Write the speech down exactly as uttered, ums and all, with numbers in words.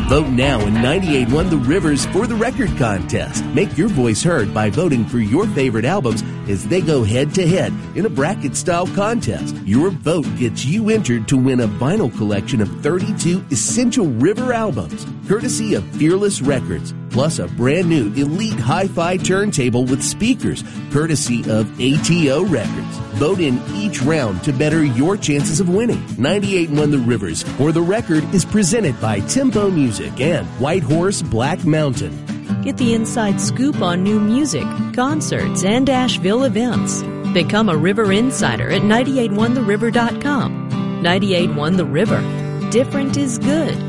Vote now in ninety-eight point one The River's For the Record contest. Make your voice heard by voting for your favorite albums as they go head-to-head in a bracket-style contest. Your vote gets you entered to win a vinyl collection of thirty-two essential River albums, courtesy of Fearless Records, plus a brand-new Elite Hi-Fi turntable with speakers, courtesy of A T O Records. Vote in each round to better your chances of winning. ninety-eight point one The River's For the Record is presented by Tempo Music and White Horse Black Mountain. Get the inside scoop on new music, concerts, and Asheville events. Become a River Insider at nine eight one the river dot com. ninety-eight point one The River. Different is good.